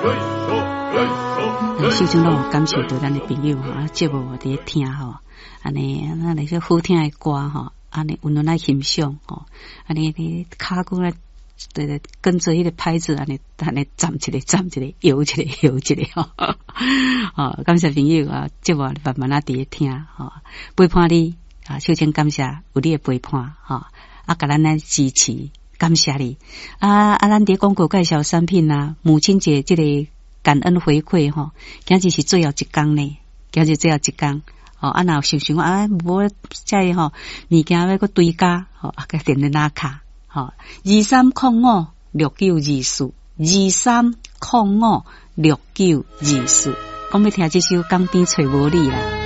首先咯，感谢到咱的朋友哈，节目我伫听吼，安尼那些好听的歌吼，安尼温暖来欣赏吼，安尼你骹骨来对跟着迄个拍子安尼站一个，摇一个吼，哦，感谢朋友啊，节目慢慢啊伫听吼，陪伴你啊，首先感谢有你的陪伴吼，啊，甲咱来支持，感谢你啊，咱伫广告介绍产品啊，母亲节这个感恩回馈吼，今日是最后一天呢，哦，啊，若想想啊，无再吼物件要搁追加，吼，啊，个电话卡，吼，23056924，23056924，讲要听这首《江边找无你》啦。